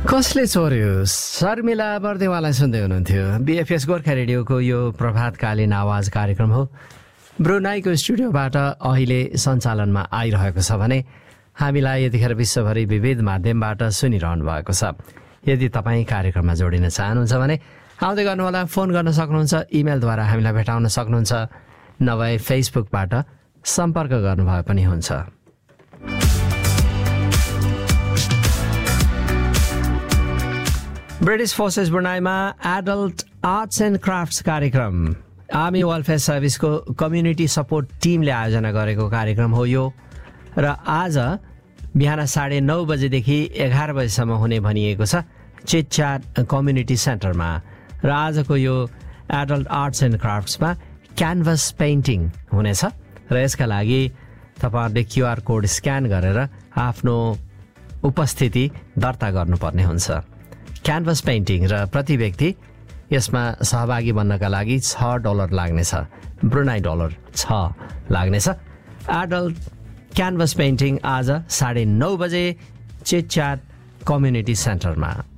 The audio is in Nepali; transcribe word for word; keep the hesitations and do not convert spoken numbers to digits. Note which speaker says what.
Speaker 1: कसले चोर्यो? शर्मिला बर्देवाला सुन्दै हुनुहुन्थ्यो। बीएफएस गोर्खा रेडियोको यो प्रभातकालीन आवाज कार्यक्रम हो। ब्रुनाईको स्टुडियोबाट अहिले सञ्चालनमा आइरहेको छ भने हामीलाई यतिखेर विश्वभरि विविध माध्यमबाट सुनिरहनु भएको छ। यदि तपाईँ कार्यक्रममा जोडिन चाहनुहुन्छ भने आउँदै गर्नुहोला, फोन गर्न सक्नुहुन्छ, इमेलद्वारा हामीलाई भेटाउन सक्नुहुन्छ, नभए फेसबुकबाट सम्पर्क गर्नुभए पनि हुन्छ। British forces ब्रुनाईमा adult arts and crafts कार्यक्रम आर्मी वेलफेयर सर्भिसको कम्युनिटी सपोर्ट टिमले आयोजना गरेको कार्यक्रम हो यो। र आज बिहान साढे नौ बजेदेखि एघार बजीसम्म हुने भनिएको छ चिटच्याट कम्युनिटी सेन्टरमा। र आजको यो adult arts and क्राफ्ट्समा canvas painting हुनेछ र यसका लागि तपाईँहरूले क्युआर कोड स्क्यान गरेर आफ्नो उपस्थिति दर्ता गर्नुपर्ने हुन्छ। क्यानभस पेन्टिङ र प्रति व्यक्ति यसमा सहभागी बन्नका लागि छ डलर लाग्नेछ, ब्रुनाई डलर छ लाग्नेछ। एडल्ट क्यानभस पेन्टिङ आज साढे नौ बजे चिटच्याट कम्युनिटी सेन्टरमा।